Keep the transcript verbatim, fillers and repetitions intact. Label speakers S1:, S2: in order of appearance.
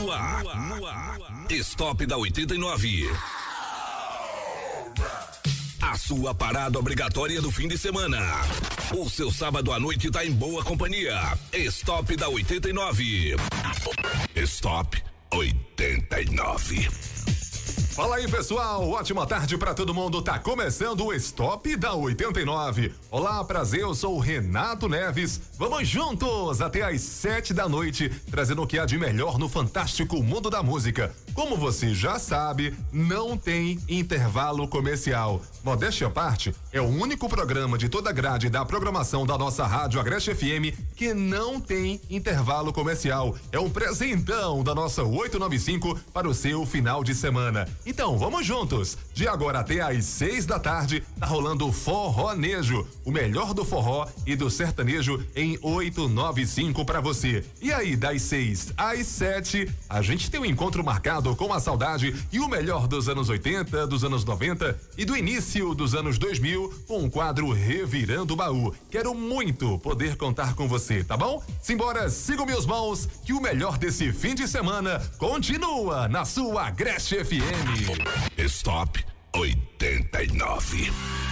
S1: no ar, no ar. Stop da oitenta e nove. A sua parada obrigatória do fim de semana. O seu sábado à noite tá em boa companhia. Stop da oitenta e nove. Stop oitenta e nove.
S2: Fala aí, pessoal, ótima tarde pra todo mundo. Tá começando o Stop da oitenta e nove. Olá, prazer, eu sou o Renato Neves. Vamos juntos até às sete da noite, trazendo o que há de melhor no fantástico mundo da música. Como você já sabe, não tem intervalo comercial. Modéstia à parte, é o único programa de toda a grade da programação da nossa rádio Agreste F M que não tem intervalo comercial. É um presentão da nossa oitocentos e noventa e cinco para o seu final de semana. Então, vamos juntos. De agora até às seis da tarde, tá rolando o Forronejo, o melhor do forró e do sertanejo em oitocentos e noventa e cinco para você. E aí, das seis às sete, a gente tem um encontro marcado com a saudade e o melhor dos anos oitenta, dos anos noventa e do início dos anos dois mil, com o quadro Revirando o Baú. Quero muito poder contar com você, tá bom? Simbora, sigam meus mãos, que o melhor desse fim de semana continua na sua Agreste F M.
S1: Stop oitenta e nove.